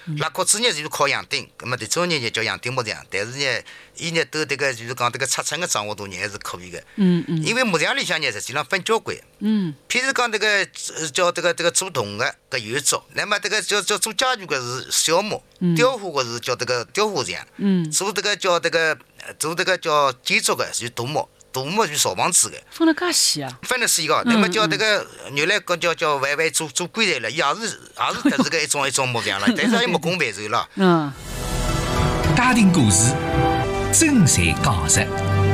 拉壳子呢就是靠洋钉，那么这种呢叫洋钉木匠，但是呢，伊呢对这个就是讲这个尺寸的掌握度呢还是可以的。因为木匠里向呢实际上分交关。譬如讲这个叫这个做铜的搿有一种，那么这个叫做家具的是小木，雕花的是叫这个雕花匠，做这个叫建筑的是大木。大木是造房子的， 分了介细啊！ 分了细个，那么叫这个原来讲叫外做棺材了，也是特殊个一种木匠了，但是也木工完成了。 家庭故事，真才讲实。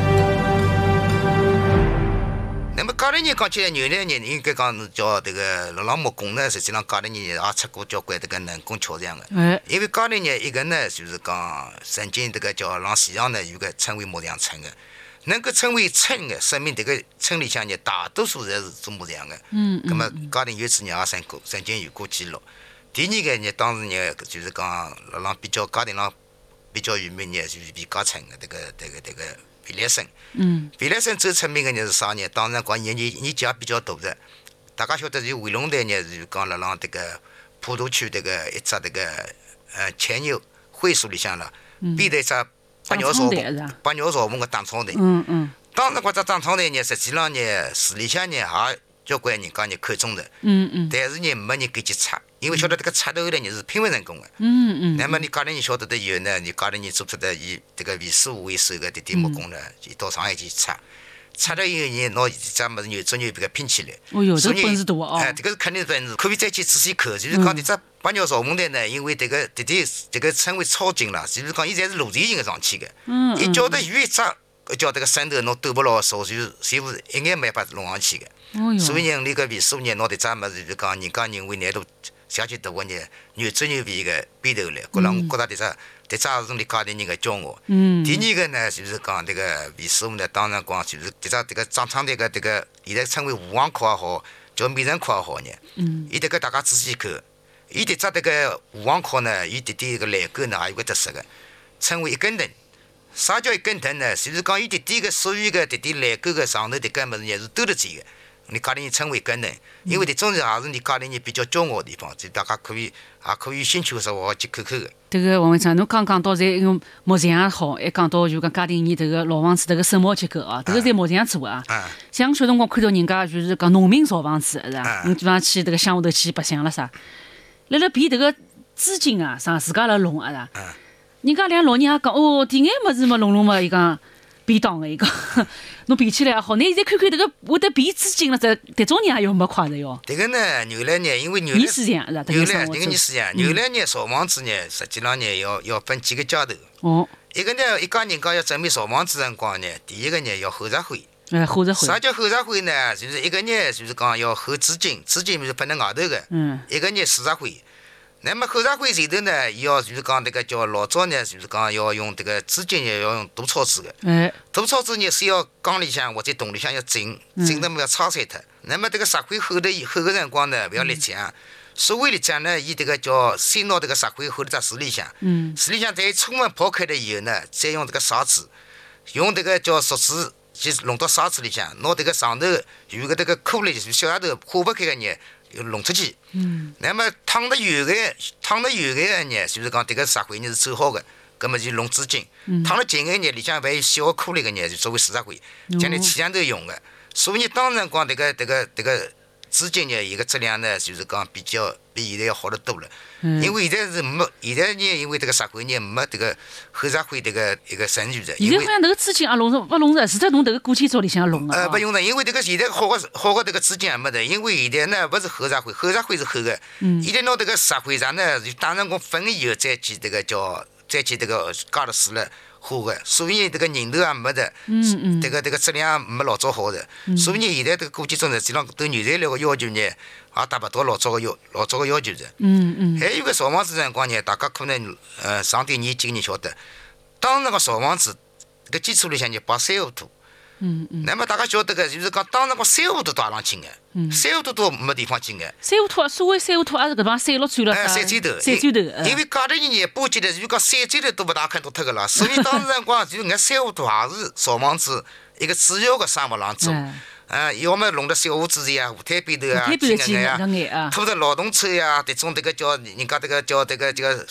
那么家里人讲起来，原来呢应该讲叫这个老木工呢，实际上家里人也出过交关这个能工巧匠的。因为家里人一个呢就是讲曾经这个叫让市场呢有个称为木匠村的。能够称为村的，说明这个村里向呢，大多数侪是做木匠的。那么家庭有子呢也曾经有过记录。第二个呢，当时呢就是讲让比较家庭上比较有名呢，就是毕家村的这个毕来生。毕来生最出名的呢是啥呢？当然讲年纪也比较大的。大家晓得就回龙台呢，是讲辣浪这个普陀区这个一只这个前牛会所里向了，边头一只。八鸟巢棚个打草台，当时搿只打草台呢，实际上呢，市里向呢也交关人家呢看中的，但是呢没人敢去拆，因为晓得这个拆头呢是拼不成功的，那么你家里人晓得的以后呢，你家里人做出的以这个为师为首的这点木工呢，就到上海去拆。拆了以后呢，拿这么子牛做牛皮给拼起来。 哦哟，这本事大哦！ 这个是肯定是本事，可以再去仔细看。就是讲这只八鸟巢棚台呢，因为这个称为超紧了，就是讲伊侪是螺旋形的上去的。一叫得远一只，叫这个山头侬抖不牢手，就几乎一眼没法弄上去的。所以呢，你搿为师呢，拿这只么子就讲人家认为难度下去大个呢，牛做牛皮个边头来，搿让我觉得这只也是你家里人的骄傲。第二个呢，就是讲这个魏师傅呢，当然讲就是这个张昌台个这个，现在称为武王窟也好，叫美人窟也好呢。伊这个大家仔细看，伊这只这个武王窟呢，伊这个栏杆呢也有个特色的，称为一根藤。啥叫一根藤呢？就是讲伊这个所有的这栏杆的上头这个么子呢是兜得住的。你家里人称为根藤，因为这种也是你家里人比较骄傲的地方，就大家可以有兴趣的时候好去看看的。 这个王会长，侬刚讲到在用木匠好，还讲到就讲家庭里这个老房子这个手毛结构啊，这个在木匠做啊。像小辰光看到人家就是讲农民造房子，是吧？你地方去这个乡下头去白相了啥？辣比这个资金啊，上自家来弄啊，人家两老人也讲哦，第眼么子么弄嘛，伊讲。便当的一个，侬比起来也好，你现在看看这个会得比资金了，这种人也要没快的哟。 这个呢，原来呢，因为原来是这样，原来这个你是这样，原来呢，造房子呢，实际上呢，要分几个阶段。一个呢，一家人家要准备造房子辰光呢，第一个呢要后社会。 后社会。 啥叫后社会呢？就是一个呢，就是讲要后资金，资金是分在外头的。一个呢，市社会。那么后社会前头呢，要就是讲这个叫老早呢，就是讲要用这个资金呢，要用大钞子的。大钞子呢是要缸里向或者洞里向要进得么要超散脱。那么这个社会后个辰光呢，不要立桨。所谓立桨呢，伊这个叫先拿这个社会后头在水里向，水里向再充分泡开了以后呢，再用这个砂纸，用这个叫竹子去弄到砂纸里向，拿这个上头有个这个颗粒，就是小丫头化不开的呢。弄出去，那么烫得有的呢，就是讲这个社会呢是走好的，葛么就弄资金；烫得近的呢，里向还有小颗粒的呢，就作为市社会，将来气象头用的。所以呢，当然讲这个资金呢，伊个质量呢，就是讲比现在要好得多了。因为现在呢，因为这个社会呢没这个后社会这个一个程序的。 现在好像那个资金也弄着不弄着，是在弄这个过去做里向弄的。 不用的，因为这个现在好个这个资金也没得，因为现在呢不是后社会，后社会是后的。现在拿这个社会上呢，就当然讲分以后再去这个加了水了。好的，所以这个人头也没得，这个质量没老早好的，所以呢，现在这个过去中呢，实际上对原材料的要求呢，也达不到老早的要求的。还有个造房子辰光呢，大家可能上点年纪的人晓得，当时个造房子这个基础里向呢摆3户土。那么大家晓得个，就是讲当时个3户土大浪进的，3户土都没地方进的。 3户土，所谓3户土，也是搿帮山落转了山砖头。因为家里人也巴结的，就讲山砖头都不大看到脱个了，所以当时辰光就搿3户土也是造房子一个主要的项目浪做。要么弄得小屋子呀、湖滩边头啊、金个呀，拖着劳动车呀，这种这个叫人家这个叫